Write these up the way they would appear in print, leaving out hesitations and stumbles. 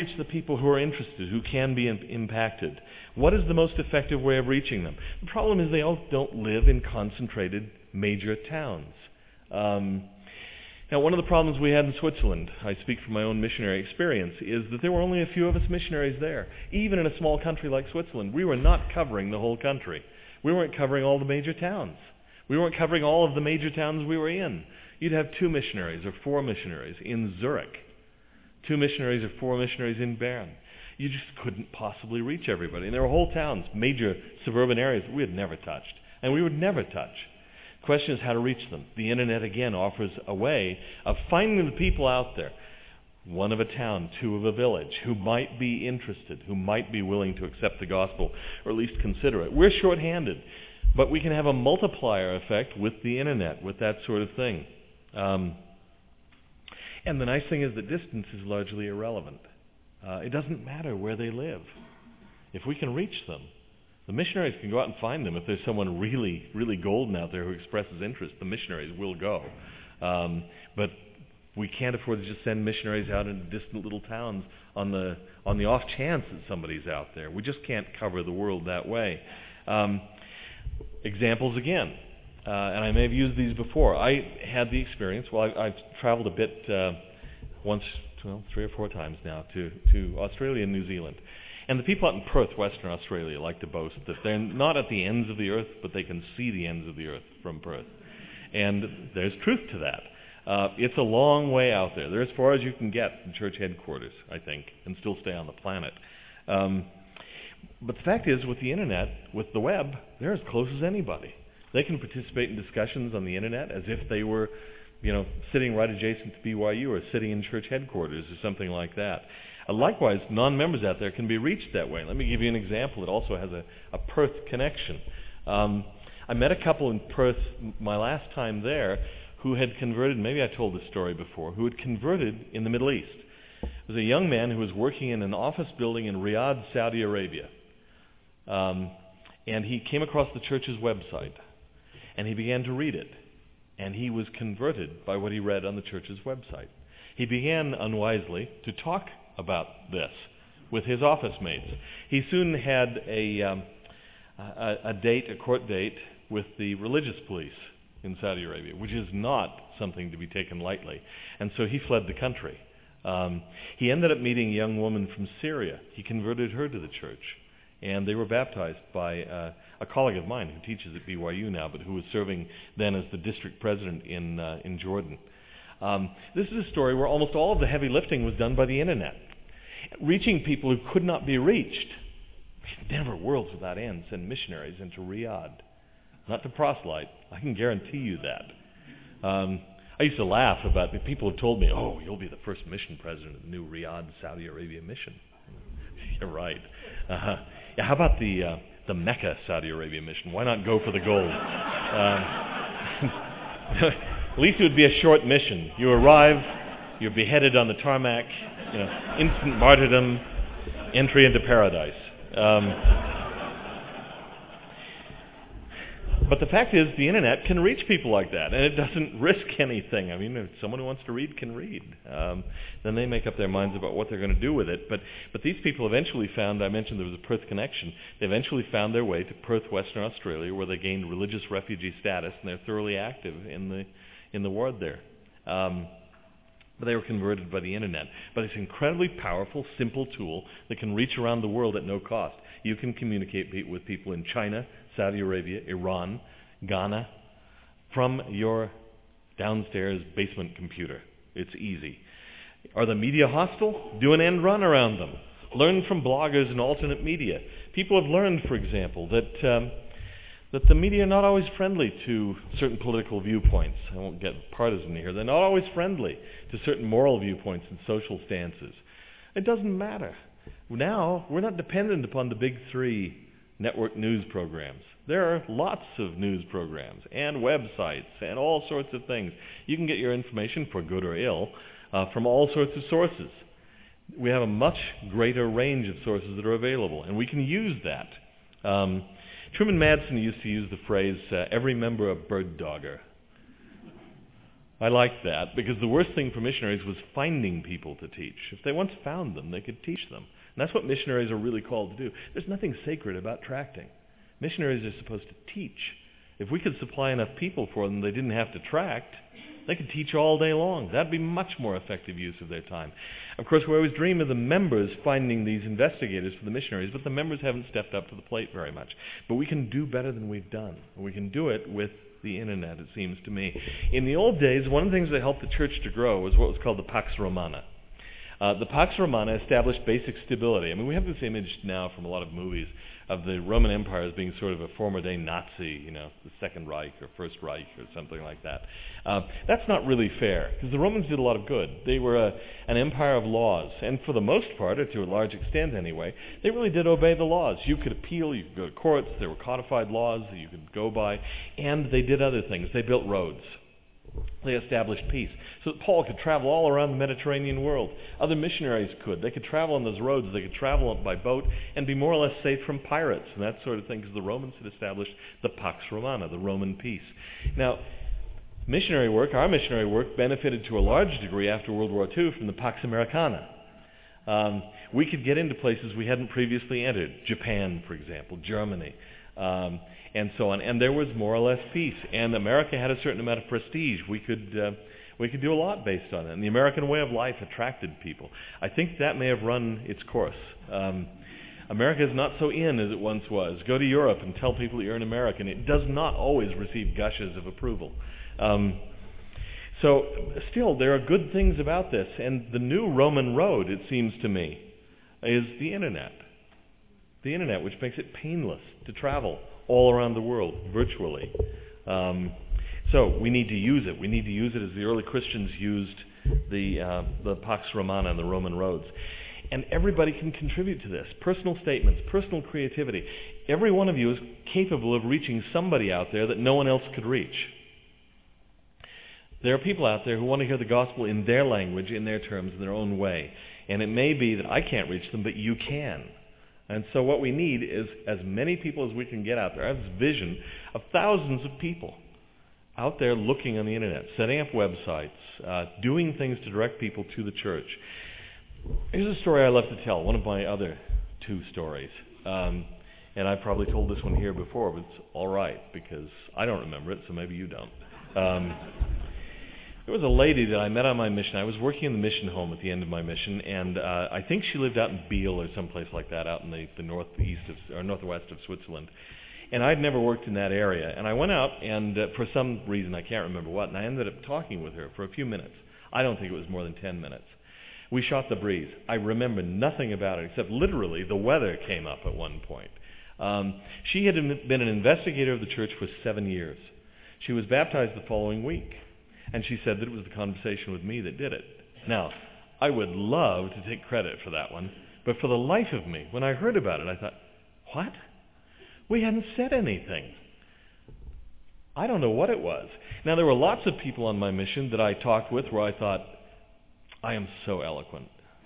reach the people who are interested, who can be impacted? What is the most effective way of reaching them? The problem is they all don't live in concentrated major towns. Now, one of the problems we had in Switzerland, I speak from my own missionary experience, is that there were only a few of us missionaries there. Even in a small country like Switzerland, we were not covering the whole country. We weren't covering all the major towns. We weren't covering all of the major towns we were in. You'd have 2 missionaries or 4 missionaries in Zurich, 2 missionaries or 4 missionaries in Bern. You just couldn't possibly reach everybody. And there were whole towns, major suburban areas that we had never touched, and we would never touch. The question is how to reach them. The internet, again, offers a way of finding the people out there, 1 of a town, 2 of a village, who might be interested, who might be willing to accept the gospel, or at least consider it. We're short-handed, but we can have a multiplier effect with the internet, with that sort of thing. And the nice thing is that distance is largely irrelevant. It doesn't matter where they live. If we can reach them, the missionaries can go out and find them. If there's someone really, really golden out there who expresses interest, the missionaries will go. But we can't afford to just send missionaries out into distant little towns on the off chance that somebody's out there. We just can't cover the world that way. Examples again, and I may have used these before. I had the experience. Well, I've traveled a bit once, 3 or 4 times now to Australia and New Zealand. And the people out in Perth, Western Australia, like to boast that they're not at the ends of the earth, but they can see the ends of the earth from Perth. And there's truth to that. It's a long way out there. They're as far as you can get from church headquarters, I think, and still stay on the planet. But the fact is, with the internet, with the web, they're as close as anybody. They can participate in discussions on the internet as if they were, sitting right adjacent to BYU or sitting in church headquarters or something like that. Likewise, non-members out there can be reached that way. Let me give you an example that also has a Perth connection. I met a couple in Perth my last time there who had converted, maybe I told this story before, who had converted in the Middle East. It was a young man who was working in an office building in Riyadh, Saudi Arabia. And he came across the church's website, and he began to read it. And he was converted by what he read on the church's website. He began, unwisely, to talk about this with his office mates. He soon had a court date with the religious police in Saudi Arabia, which is not something to be taken lightly. And so he fled the country. He ended up meeting a young woman from Syria. He converted her to the church, and they were baptized by a colleague of mine who teaches at BYU now, but who was serving then as the district president in Jordan. This is a story where almost all of the heavy lifting was done by the internet. Reaching people who could not be reached. Never worlds without end send missionaries into Riyadh. Not to proselyte. I can guarantee you that. I used to laugh about it. People have told me, oh, you'll be the first mission president of the new Riyadh, Saudi Arabia mission. You're right. Yeah, how about the Mecca, Saudi Arabia mission? Why not go for the gold? At least it would be a short mission. You arrive, you're beheaded on the tarmac, instant martyrdom, entry into paradise. But the fact is, the internet can reach people like that, and it doesn't risk anything. I mean, if someone who wants to read can read. Then they make up their minds about what they're going to do with it. But these people eventually found, I mentioned there was a Perth connection, they eventually found their way to Perth, Western Australia, where they gained religious refugee status, and they're thoroughly active in the ward there. But they were converted by the internet. But it's an incredibly powerful, simple tool that can reach around the world at no cost. You can communicate with people in China, Saudi Arabia, Iran, Ghana, from your downstairs basement computer. It's easy. Are the media hostile? Do an end run around them. Learn from bloggers and alternate media. People have learned, for example, that the media are not always friendly to certain political viewpoints. I won't get partisan here. They're not always friendly to certain moral viewpoints and social stances. It doesn't matter. Now, we're not dependent upon the big 3 network news programs. There are lots of news programs and websites and all sorts of things. You can get your information, for good or ill, from all sorts of sources. We have a much greater range of sources that are available, and we can use that. Truman Madsen used to use the phrase, every member a bird dogger. I like that, because the worst thing for missionaries was finding people to teach. If they once found them, they could teach them. And that's what missionaries are really called to do. There's nothing sacred about tracting. Missionaries are supposed to teach. If we could supply enough people for them they didn't have to tract, they could teach all day long. That'd be much more effective use of their time. Of course, we always dream of the members finding these investigators for the missionaries, but the members haven't stepped up to the plate very much. But we can do better than we've done. We can do it with the internet, it seems to me. In the old days, one of the things that helped the church to grow was what was called the Pax Romana. The Pax Romana established basic stability. I mean, we have this image now from a lot of movies of the Roman Empire as being sort of a former-day Nazi, the Second Reich or First Reich or something like that. That's not really fair, because the Romans did a lot of good. They were an empire of laws, and for the most part, or to a large extent anyway, they really did obey the laws. You could appeal, you could go to courts, there were codified laws that you could go by, and they did other things. They built roads. They established peace so that Paul could travel all around the Mediterranean world. Other missionaries could. They could travel on those roads. They could travel by boat and be more or less safe from pirates and that sort of thing, because the Romans had established the Pax Romana, the Roman peace. Now, missionary work, our missionary work, benefited to a large degree after World War II from the Pax Americana. We could get into places we hadn't previously entered, Japan, for example, Germany, and so on. And there was more or less peace. And America had a certain amount of prestige. We could do a lot based on it. And the American way of life attracted people. I think that may have run its course. America is not so in as it once was. Go to Europe and tell people that you're an American. It does not always receive gushes of approval. So still, there are good things about this. And the new Roman road, it seems to me, is the internet. The internet, which makes it painless to travel all around the world, virtually. So we need to use it. We need to use it as the early Christians used the Pax Romana and the Roman roads. And everybody can contribute to this. Personal statements, personal creativity. Every one of you is capable of reaching somebody out there that no one else could reach. There are people out there who want to hear the gospel in their language, in their terms, in their own way. And it may be that I can't reach them, but you can. And so what we need is as many people as we can get out there. I have this vision of thousands of people out there looking on the internet, setting up websites, doing things to direct people to the church. Here's a story I love to tell, one of my other two stories. And I've probably told this one here before, but it's all right, because I don't remember it, so maybe you don't. There was a lady that I met on my mission. I was working in the mission home at the end of my mission, and I think she lived out in Biel or someplace like that, out in the northwest of Switzerland. And I'd never worked in that area. And I went out, and for some reason, I can't remember what, and I ended up talking with her for a few minutes. I don't think it was more than 10 minutes. We shot the breeze. I remember nothing about it, except literally the weather came up at one point. She had been an investigator of the church for 7 years. She was baptized the following week. And she said that it was the conversation with me that did it. Now, I would love to take credit for that one, but for the life of me, when I heard about it, I thought, what? We hadn't said anything. I don't know what it was. Now, there were lots of people on my mission that I talked with where I thought, I am so eloquent.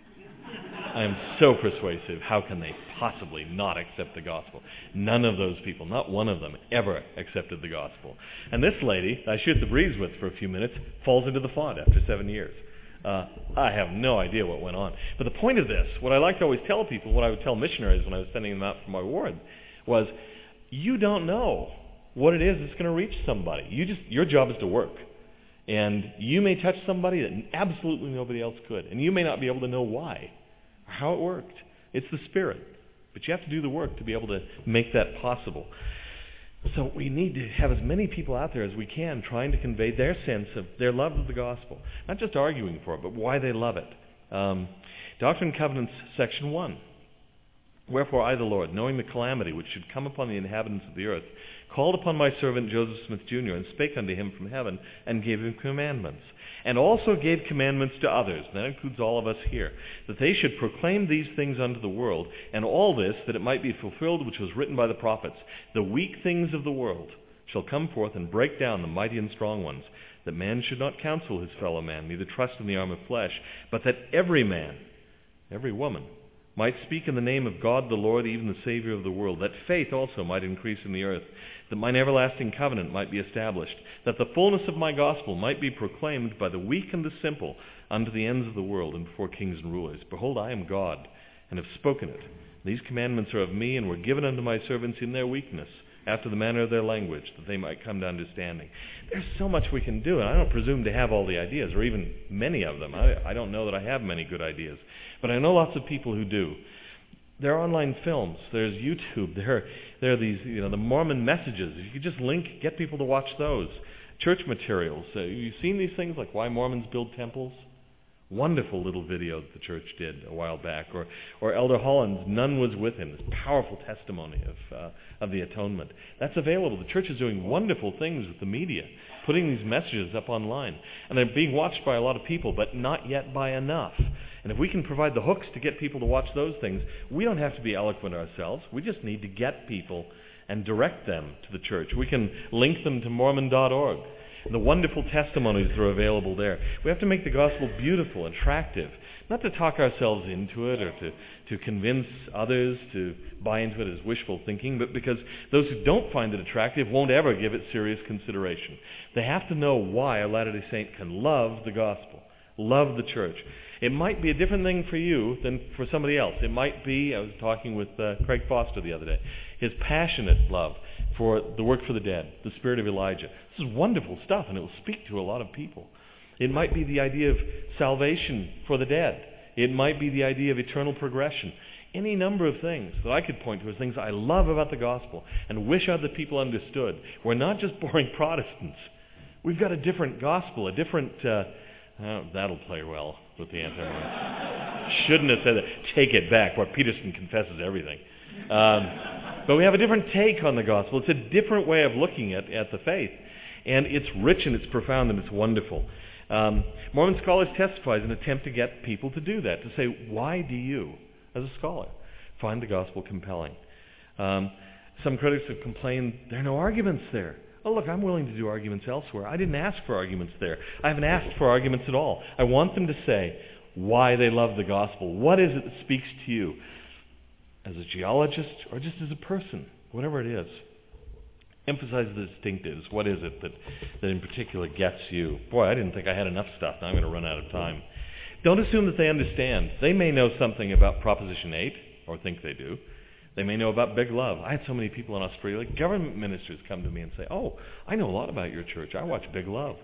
I am so persuasive. How can they possibly not accept the gospel? None of those people, not one of them, ever accepted the gospel. And this lady I shoot the breeze with for a few minutes falls into the font after 7 years. I have no idea what went on. But the point of this, what I like to always tell people, what I would tell missionaries when I was sending them out for my ward, was you don't know what it is that's going to reach somebody. Your job is to work. And you may touch somebody that absolutely nobody else could. And you may not be able to know why or how it worked. It's the Spirit. But you have to do the work to be able to make that possible. So we need to have as many people out there as we can trying to convey their sense of their love of the gospel. Not just arguing for it, but why they love it. Doctrine and Covenants, section 1. Wherefore I, the Lord, knowing the calamity which should come upon the inhabitants of the earth, called upon my servant Joseph Smith Jr., and spake unto him from heaven, and gave him commandments. And also gave commandments to others, and that includes all of us here, that they should proclaim these things unto the world, and all this, that it might be fulfilled which was written by the prophets. The weak things of the world shall come forth and break down the mighty and strong ones, that man should not counsel his fellow man, neither trust in the arm of flesh, but that every man, every woman, might speak in the name of God the Lord, even the Savior of the world, that faith also might increase in the earth, that mine everlasting covenant might be established, that the fullness of my gospel might be proclaimed by the weak and the simple unto the ends of the world and before kings and rulers. Behold, I am God, and have spoken it. These commandments are of me, and were given unto my servants in their weakness, after the manner of their language, that they might come to understanding. There's so much we can do, and I don't presume to have all the ideas, or even many of them. I don't know that I have many good ideas, but I know lots of people who do. There are online films. There's YouTube. There are these, the Mormon messages. If you just get people to watch those. Church materials. You've seen these things, like Why Mormons Build Temples? Wonderful little video that the church did a while back. Or Elder Holland's None Was With Him, this powerful testimony of the atonement. That's available. The church is doing wonderful things with the media, putting these messages up online. And they're being watched by a lot of people, but not yet by enough. And if we can provide the hooks to get people to watch those things, we don't have to be eloquent ourselves. We just need to get people and direct them to the church. We can link them to Mormon.org. The wonderful testimonies that are available there. We have to make the gospel beautiful, attractive, not to talk ourselves into it or to convince others to buy into it as wishful thinking, but because those who don't find it attractive won't ever give it serious consideration. They have to know why a Latter-day Saint can love the gospel, love the church. It might be a different thing for you than for somebody else. It might be, I was talking with Craig Foster the other day, his passionate love for the work for the dead, the spirit of Elijah. This is wonderful stuff, and it will speak to a lot of people. It might be the idea of salvation for the dead. It might be the idea of eternal progression. Any number of things that I could point to as things I love about the gospel and wish other people understood. We're not just boring Protestants. We've got a different gospel, a different... that'll play well with the anti. Shouldn't have said that. Take it back, where Peterson confesses everything. But we have a different take on the gospel. It's a different way of looking at the faith. And it's rich and it's profound and it's wonderful. Mormon Scholars testify as an attempt to get people to do that, to say, why do you, as a scholar, find the gospel compelling? Some critics have complained there are no arguments there. Oh, look, I'm willing to do arguments elsewhere. I didn't ask for arguments there. I haven't asked for arguments at all. I want them to say why they love the gospel. What is it that speaks to you as a geologist or just as a person, whatever it is? Emphasize the distinctives. What is it that in particular gets you? Boy, I didn't think I had enough stuff. Now I'm going to run out of time. Don't assume that they understand. They may know something about Proposition 8, or think they do. They may know about Big Love. I had so many people in Australia, government ministers, come to me and say, oh, I know a lot about your church. I watch Big Love.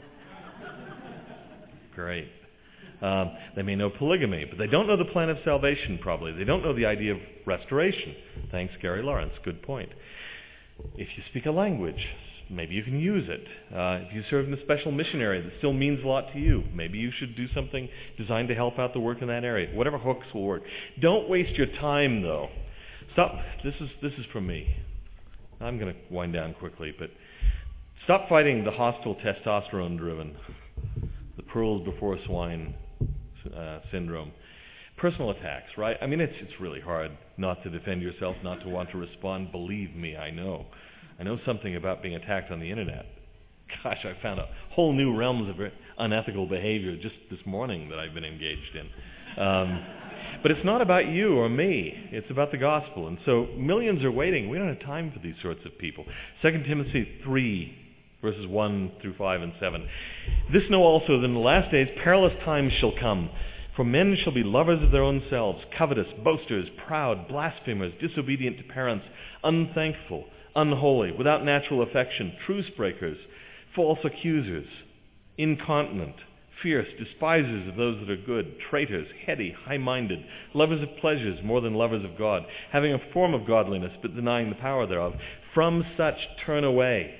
Great. They may know polygamy, but they don't know the plan of salvation probably. They don't know the idea of restoration. Thanks, Gary Lawrence. Good point. If you speak a language, maybe you can use it. If you serve in a special missionary that still means a lot to you, maybe you should do something designed to help out the work in that area. Whatever hooks will work. Don't waste your time, though. Stop. This is from me. I'm going to wind down quickly, but stop fighting the hostile testosterone-driven, the pearls before swine syndrome. Personal attacks, right? I mean, it's really hard not to defend yourself, not to want to respond. Believe me, I know. I know something about being attacked on the internet. Gosh, I found a whole new realms of unethical behavior just this morning that I've been engaged in. But it's not about you or me. It's about the gospel. And so millions are waiting. We don't have time for these sorts of people. 2 Timothy 3, verses 1 through 5 and 7. This know also that in the last days perilous times shall come. For men shall be lovers of their own selves, covetous, boasters, proud, blasphemers, disobedient to parents, unthankful, unholy, without natural affection, truce breakers, false accusers, incontinent, fierce, despisers of those that are good, traitors, heady, high-minded, lovers of pleasures more than lovers of God, having a form of godliness but denying the power thereof. From such turn away.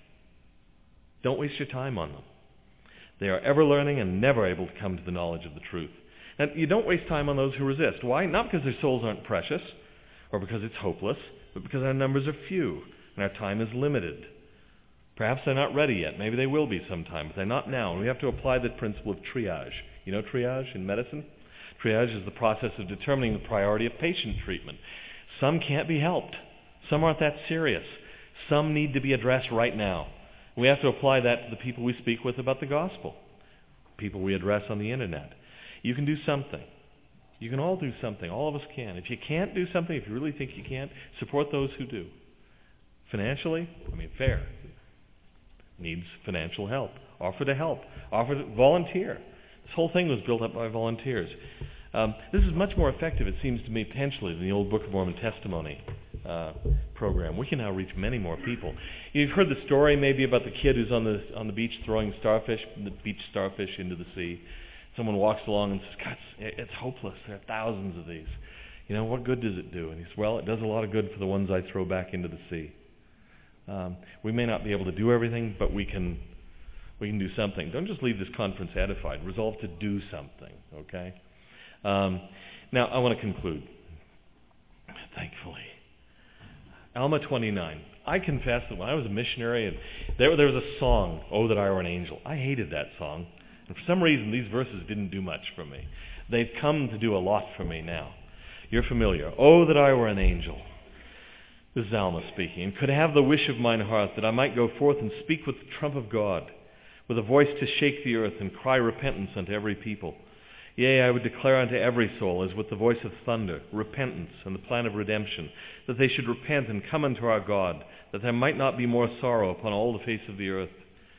Don't waste your time on them. They are ever learning and never able to come to the knowledge of the truth. And you don't waste time on those who resist. Why? Not because their souls aren't precious or because it's hopeless, but because our numbers are few and our time is limited. Perhaps they're not ready yet. Maybe they will be sometime, but they're not now. And we have to apply the principle of triage. You know triage in medicine? Triage is the process of determining the priority of patient treatment. Some can't be helped. Some aren't that serious. Some need to be addressed right now. We have to apply that to the people we speak with about the gospel, people we address on the internet. You can do something. You can all do something. All of us can. If you can't do something, if you really think you can't, support those who do. Financially, fair. Needs financial help. Offer to help. Offer to volunteer. This whole thing was built up by volunteers. This is much more effective, it seems to me, potentially, than the old Book of Mormon testimony program. We can now reach many more people. You've heard the story maybe about the kid who's on the beach throwing the beach starfish into the sea. Someone walks along and says, God, it's hopeless. There are thousands of these. What good does it do? And he says, well, it does a lot of good for the ones I throw back into the sea. We may not be able to do everything, but we can do something. Don't just leave this conference edified. Resolve to do something, okay? Now, I want to conclude. Thankfully. Alma 29. I confess that when I was a missionary, and there was a song, Oh That I Were an Angel. I hated that song. And for some reason, these verses didn't do much for me. They've come to do a lot for me now. You're familiar. Oh, that I were an angel. This is Alma speaking. And could have the wish of mine heart that I might go forth and speak with the trump of God, with a voice to shake the earth and cry repentance unto every people. Yea, I would declare unto every soul, as with the voice of thunder, repentance and the plan of redemption, that they should repent and come unto our God, that there might not be more sorrow upon all the face of the earth.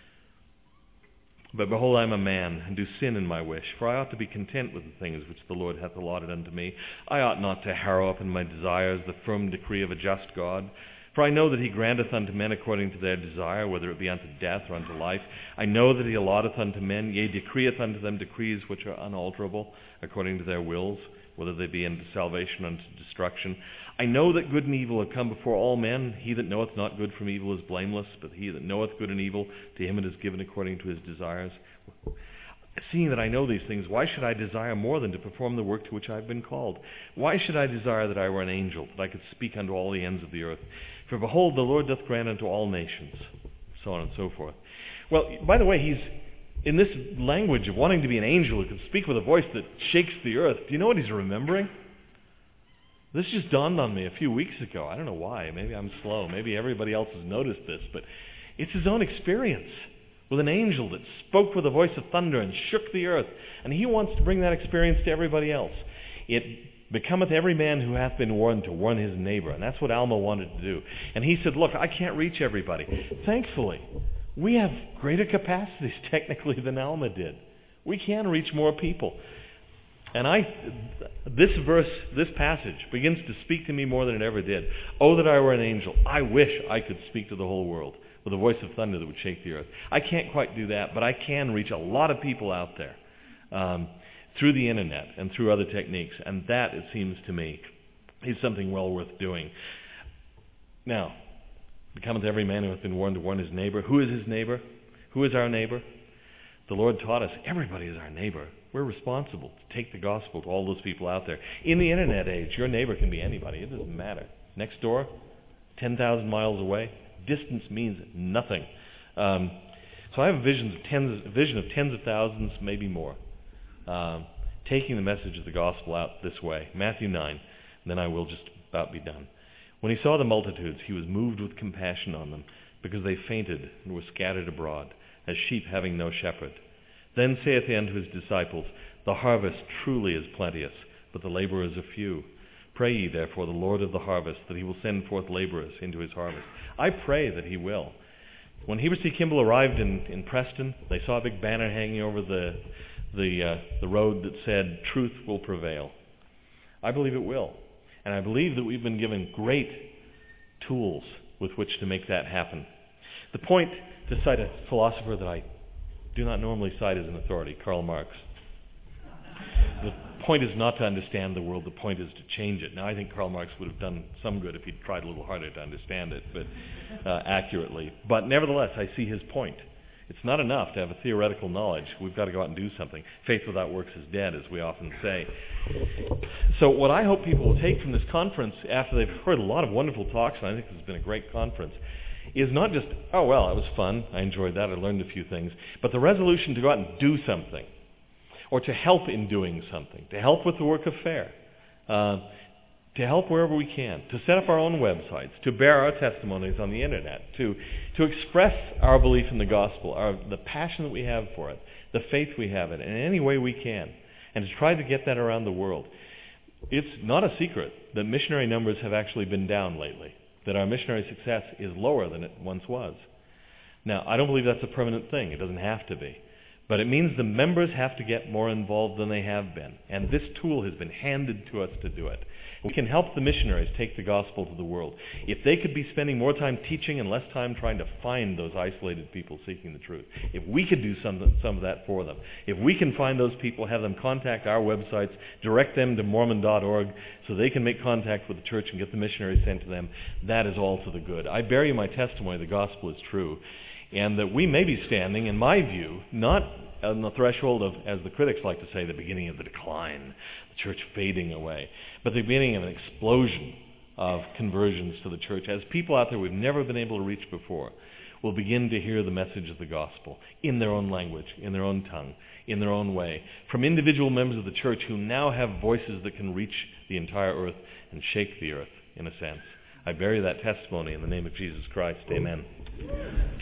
But behold, I am a man, and do sin in my wish, for I ought to be content with the things which the Lord hath allotted unto me. I ought not to harrow up in my desires the firm decree of a just God. For I know that he granteth unto men according to their desire, whether it be unto death or unto life. I know that he allotteth unto men, yea, decreeth unto them decrees which are unalterable, according to their wills, whether they be unto salvation or unto destruction. I know that good and evil have come before all men. He that knoweth not good from evil is blameless, but he that knoweth good and evil, to him it is given according to his desires. Seeing that I know these things, why should I desire more than to perform the work to which I have been called? Why should I desire that I were an angel, that I could speak unto all the ends of the earth? For behold, the Lord doth grant unto all nations, so on and so forth. Well, by the way, he's in this language of wanting to be an angel who can speak with a voice that shakes the earth. Do you know what he's remembering? This just dawned on me a few weeks ago. I don't know why. Maybe I'm slow. Maybe everybody else has noticed this, but it's his own experience with an angel that spoke with a voice of thunder and shook the earth. And he wants to bring that experience to everybody else. It becometh every man who hath been warned to warn his neighbor. And that's what Alma wanted to do. And he said, look, I can't reach everybody. Thankfully, we have greater capacities technically than Alma did. We can reach more people. And this verse, this passage, begins to speak to me more than it ever did. Oh, that I were an angel. I wish I could speak to the whole world with a voice of thunder that would shake the earth. I can't quite do that, but I can reach a lot of people out there through the internet and through other techniques. And that, it seems to me, is something well worth doing. Now, becometh every man who hath been warned to warn his neighbor. Who is his neighbor? Who is our neighbor? The Lord taught us everybody is our neighbor. We're responsible to take the gospel to all those people out there. In the internet age, your neighbor can be anybody. It doesn't matter. Next door, 10,000 miles away, distance means nothing. So I have a vision of tens of thousands, maybe more, taking the message of the gospel out this way. Matthew 9, and then I will just about be done. When he saw the multitudes, he was moved with compassion on them, because they fainted and were scattered abroad, as sheep having no shepherd. Then saith he unto his disciples, The harvest truly is plenteous, but the laborers are few. Pray ye therefore the Lord of the harvest, that he will send forth laborers into his harvest. I pray that he will. When Heber C. Kimball arrived in Preston, they saw a big banner hanging over the road that said, Truth will prevail. I believe it will. And I believe that we've been given great tools with which to make that happen. The point, to cite a philosopher that I do not normally cite as an authority, Karl Marx. The point is not to understand the world, the point is to change it. Now, I think Karl Marx would have done some good if he'd tried a little harder to understand it, but accurately. But nevertheless, I see his point. It's not enough to have a theoretical knowledge. We've got to go out and do something. Faith without works is dead, as we often say. So what I hope people will take from this conference, after they've heard a lot of wonderful talks, and I think this has been a great conference, is not just, oh, well, it was fun, I enjoyed that, I learned a few things, but the resolution to go out and do something, or to help in doing something, to help with the work of FAIR, to help wherever we can, to set up our own websites, to bear our testimonies on the internet, to express our belief in the gospel, the passion that we have for it, the faith we have in it, in any way we can, and to try to get that around the world. It's not a secret that missionary numbers have actually been down lately, that our missionary success is lower than it once was. Now, I don't believe that's a permanent thing. It doesn't have to be. But it means the members have to get more involved than they have been. And this tool has been handed to us to do it. We can help the missionaries take the gospel to the world. If they could be spending more time teaching and less time trying to find those isolated people seeking the truth, if we could do some of that for them, if we can find those people, have them contact our websites, direct them to Mormon.org so they can make contact with the church and get the missionaries sent to them, that is all to the good. I bear you my testimony the gospel is true, and that we may be standing, in my view, not on the threshold of, as the critics like to say, the beginning of the decline, the church fading away, but the beginning of an explosion of conversions to the church, as people out there we've never been able to reach before will begin to hear the message of the gospel in their own language, in their own tongue, in their own way, from individual members of the church who now have voices that can reach the entire earth and shake the earth, in a sense. I bear you that testimony in the name of Jesus Christ. Amen.